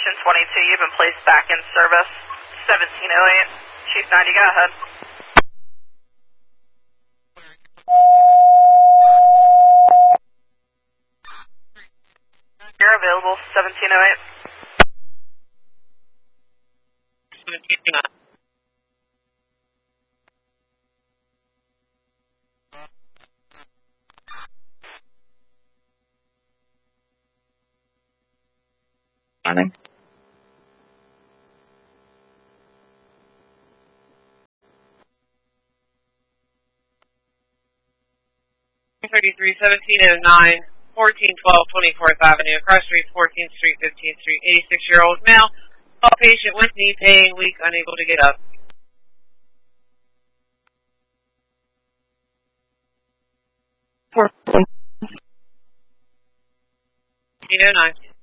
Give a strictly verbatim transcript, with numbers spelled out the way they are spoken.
Station twenty-two, you've been placed back in service. seventeen oh eight. Chief ninety, go ahead. You're available, seventeen oh eight. seventeen oh eight. Morning. thirty-three, seventeen oh nine, fourteen twelve, twenty-fourth Avenue, across Street, fourteenth Street, fifteenth Street, eighty-six-year-old male, all patient with knee pain, weak, unable to get up. Four. eighteen oh nine.